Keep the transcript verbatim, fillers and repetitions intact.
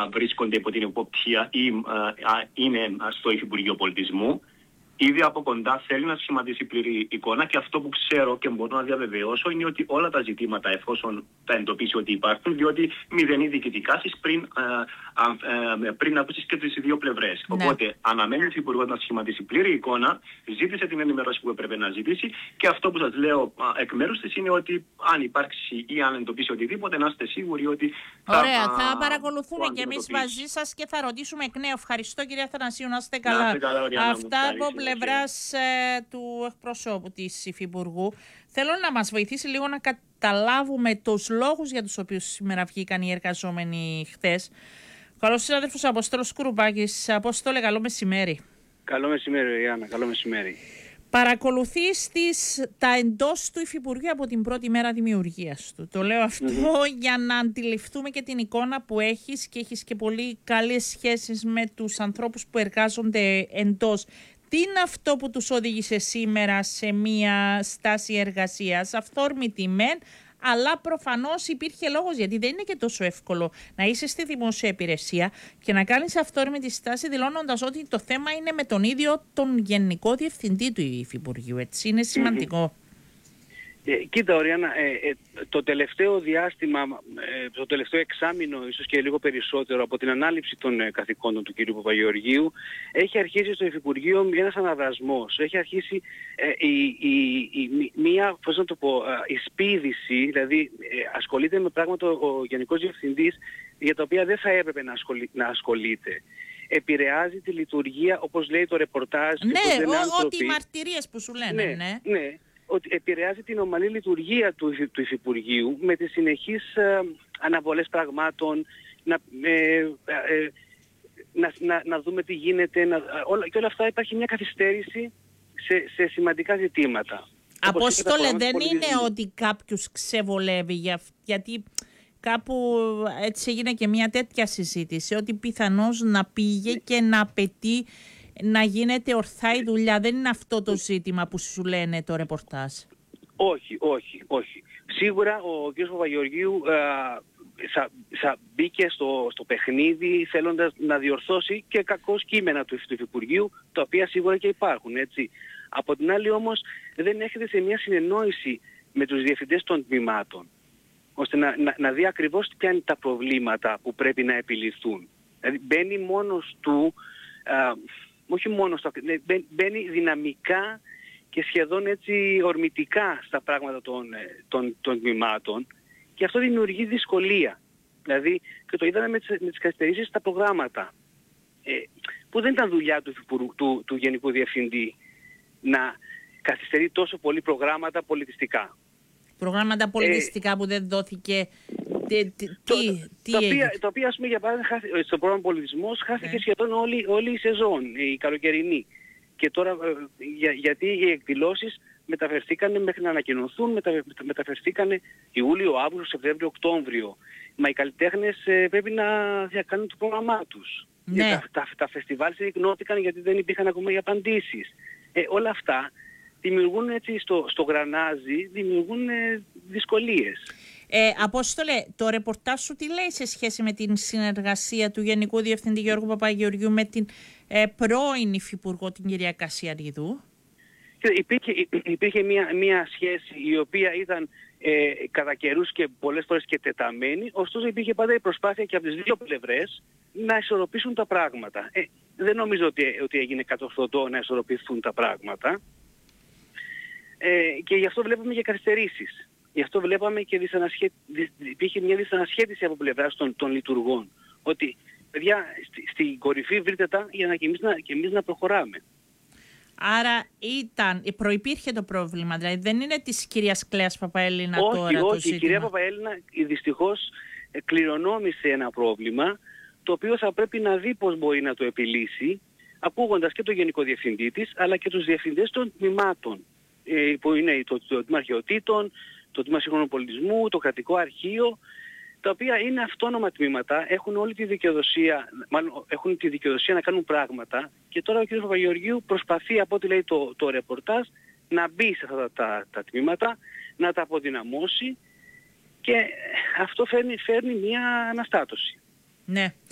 βρίσκονται υπό την εποπτεία ή α, είναι στο Υφυπουργείο Πολιτισμού. Ήδη από κοντά θέλει να σχηματίσει πλήρη εικόνα και αυτό που ξέρω και μπορώ να διαβεβαιώσω είναι ότι όλα τα ζητήματα, εφόσον τα εντοπίσει ότι υπάρχουν, διότι μηδενεί διοικητικάσεις πριν, ε, ε, πριν ακούσεις και τις δύο πλευρές. Ναι. Οπότε αναμένει ο Υφυπουργός να σχηματίσει πλήρη εικόνα, ζήτησε την ενημέρωση που έπρεπε να ζητήσει και αυτό που σας λέω α, εκ μέρους της είναι ότι αν υπάρξει ή αν εντοπίσει οτιδήποτε, να είστε σίγουροι ότι. Θα, Ωραία, α, θα παρακολουθούμε και εμείς μαζί σας και θα ρωτήσουμε εκ νέου. Ευχαριστώ κυρία Αθανασίου, να είστε καλά. Να είστε καλά, Ριάννα, αυτά από πλευράς ε, του εκπροσώπου της Υφυπουργού. Θέλω να μας βοηθήσει λίγο να καταλάβουμε τους λόγους για τους οποίους σήμερα βγήκαν οι εργαζόμενοι χθες. Καλώς συνάδελφος Αποστόλος Κουρουπάκης. Απόστολε, καλό μεσημέρι. Καλό μεσημέρι, Ριάννα, καλό μεσημέρι. Παρακολουθείς τις, τα εντός του Υφυπουργείου από την πρώτη μέρα δημιουργίας του. Το λέω αυτό mm-hmm. για να αντιληφθούμε και την εικόνα που έχεις και έχεις και πολύ καλές σχέσεις με τους ανθρώπους που εργάζονται εντός. Τι είναι αυτό που τους οδήγησε σήμερα σε μια στάση εργασίας, αυθόρμητη μεν, αλλά προφανώς υπήρχε λόγος, γιατί δεν είναι και τόσο εύκολο να είσαι στη δημόσια υπηρεσία και να κάνεις αυθόρμητη στάση δηλώνοντας ότι το θέμα είναι με τον ίδιο τον Γενικό Διευθυντή του Υφυπουργείου. Έτσι, είναι σημαντικό. Mm-hmm. Ε, κοίτα, Οριάννα, ε, ε, το τελευταίο διάστημα, ε, το τελευταίο εξάμηνο, ίσως και λίγο περισσότερο από την ανάληψη των ε, καθηκόντων του κ. Παπαγεωργίου, έχει αρχίσει στο Υφυπουργείο ένας αναδρασμός. Έχει αρχίσει ε, η, η, η, μία, πώς να το πω, η σπίδηση, δηλαδή ε, ασχολείται με πράγματα ο Γενικός Διευθυντής για τα οποία δεν θα έπρεπε να, ασχολεί, να ασχολείται. Επηρεάζει τη λειτουργία, όπως λέει το ρεπορτάζ. Ναι, ό,τι οι μαρτυρίες που σου λένε, ναι. ναι. ναι. Ότι επηρεάζει την ομαλή λειτουργία του, του Υφυπουργείου με τις συνεχείς ε, αναβολές πραγμάτων, να, ε, ε, να, να, να δούμε τι γίνεται, να, όλα, και όλα αυτά υπάρχει μια καθυστέρηση σε, σε σημαντικά ζητήματα. Απόστολε, δεν είναι ότι κάποιος ξεβολεύει για, γιατί κάπου έτσι έγινε και μια τέτοια συζήτηση, ότι πιθανώς να πήγε και να απαιτεί να γίνεται ορθά η δουλειά. Δεν είναι αυτό το ζήτημα που σου λένε το ρεπορτάζ. Όχι, όχι, όχι. Σίγουρα ο κ. Παπαγεωργίου ε, θα, θα μπήκε στο, στο παιχνίδι θέλοντας να διορθώσει και κακώς κείμενα του, του Υφυπουργείου, τα οποία σίγουρα και υπάρχουν, έτσι. Από την άλλη όμως δεν έρχεται σε μια συνεννόηση με τους διευθυντές των τμήματων, ώστε να, να, να δει ακριβώς ποια είναι τα προβλήματα που πρέπει να επιληθούν. Δηλαδή μπαίνει μόνος του, α, όχι μόνος του, μπαίνει δυναμικά και σχεδόν έτσι ορμητικά στα πράγματα των, των, των τμήματων και αυτό δημιουργεί δυσκολία. Δηλαδή, και το είδαμε με τις, με τις καθυστερήσεις στα προγράμματα, ε, που δεν ήταν δουλειά του, του, του Γενικού Διευθυντή να καθυστερεί τόσο πολύ προγράμματα πολιτιστικά. Προγράμματα πολιτιστικά ε, που δεν δώθηκε. Τι, τι, το, τι τα, οποία, τα οποία, ας πούμε, για παράδειγμα, στο πρόγραμμα πολιτισμός χάθηκε ε. σχεδόν όλη, όλη η σεζόν, η καλοκαιρινή. Και τώρα, για, γιατί οι εκδηλώσεις μεταφερθήκαν μέχρι να ανακοινωθούν, μετα, μεταφερθήκαν Ιούλιο, Αύγουστο, Σεπτέμβριο, Οκτώβριο. Μα οι καλλιτέχνες ε, πρέπει να διακάνουν το πρόγραμμά τους. Ναι. Τα, τα, τα φεστιβάλ συρρυκνώθηκαν γιατί δεν υπήρχαν ακόμα οι απαντήσεις. Ε, όλα αυτά δημιουργούν έτσι στο, στο γρανάζι, δημιουργούν ε, δυσκολίες. Ε, Απόστολε, το ρεπορτάζ σου τι λέει σε σχέση με την συνεργασία του Γενικού Διευθυντή Γιώργου Παπαγεωργίου με την ε, πρώην Υφυπουργό, την κυρία Κασιαρίδου? Υπήρχε, υπήρχε μια, μια σχέση η οποία ήταν ε, κατά καιρούς και πολλές φορές και τεταμένη, ωστόσο υπήρχε πάντα η προσπάθεια και από τις δύο πλευρές να ισορροπήσουν τα πράγματα. Ε, δεν νομίζω ότι, ότι έγινε κατορθωτό να ισορροπηθούν τα πράγματα ε, και γι' αυτό βλέπουμε και καθυστερήσεις. Γι' αυτό βλέπαμε και δυσανασχέ... υπήρχε μια δυσανασχέτιση από πλευράς των, των λειτουργών. Ότι, παιδιά, στη, στην κορυφή βρείτε τα για να και εμείς να, και εμείς να προχωράμε. Άρα ήταν, προϋπήρχε το πρόβλημα, δηλαδή δεν είναι της κυρίας Κλέας Παπαέλληνα όχι, τώρα όχι, το όχι, ζήτημα. η κυρία Παπαέλληνα δυστυχώς κληρονόμησε ένα πρόβλημα το οποίο θα πρέπει να δει πώς μπορεί να το επιλύσει, ακούγοντας και τον Γενικό Διευθυντή της, αλλά και τους διευθυντές των τμήματων, ε, που είναι το, το, το Τμήμα Αρχαιοτήτων, το Τμήμα Σύγχρονου Πολιτισμού, το Κρατικό Αρχείο, τα οποία είναι αυτόνομα τμήματα, έχουν όλη τη δικαιοδοσία, μάλλον έχουν τη δικαιοδοσία να κάνουν πράγματα και τώρα ο κ. Παπαγεωργίου προσπαθεί, από ό,τι λέει το, το ρεπορτάζ, να μπει σε αυτά τα, τα, τα τμήματα, να τα αποδυναμώσει και αυτό φέρνει, φέρνει μια αναστάτωση. Ναι.